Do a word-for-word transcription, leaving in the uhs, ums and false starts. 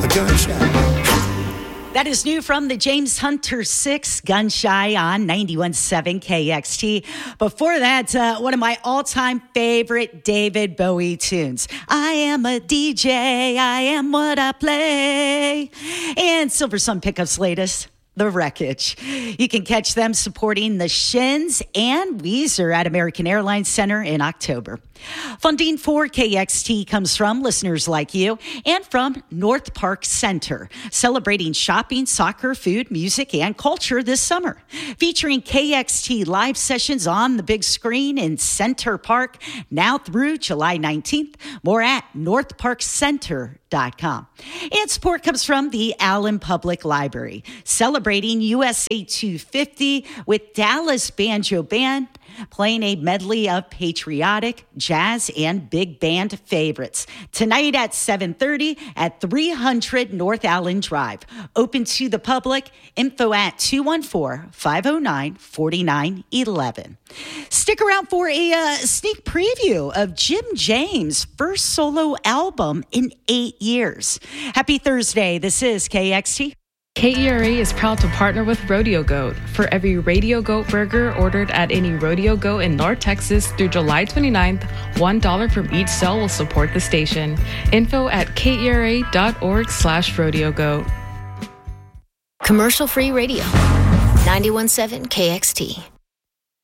gunshot. That is new from the James Hunter six, Gun Shy on ninety-one point seven K X T. Before that, uh, one of my all-time favorite David Bowie tunes. I am a D J, I am what I play. And Silver Sun Pickup's latest, The Wreckage. You can catch them supporting the Shins and Weezer at American Airlines Center in October. Funding for K X T comes from listeners like you and from North Park Center, celebrating shopping, soccer, food, music, and culture this summer. Featuring K X T live sessions on the big screen in Center Park now through July nineteenth. More at north park center dot com. And support comes from the Allen Public Library, celebrating U S A two fifty with Dallas Banjo Band, playing a medley of patriotic, jazz, and big band favorites. Tonight at seven thirty at three hundred North Allen Drive. Open to the public. Info at two one four, five oh nine, four nine one one. Stick around for a uh, sneak preview of Jim James' first solo album in eight years. Happy Thursday. This is K X T. K E R A is proud to partner with Rodeo Goat. For every Rodeo Goat burger ordered at any Rodeo Goat in North Texas through July twenty-ninth, one dollar from each sale will support the station. Info at kera.org slash rodeo goat. Commercial free radio. ninety-one point seven K X T.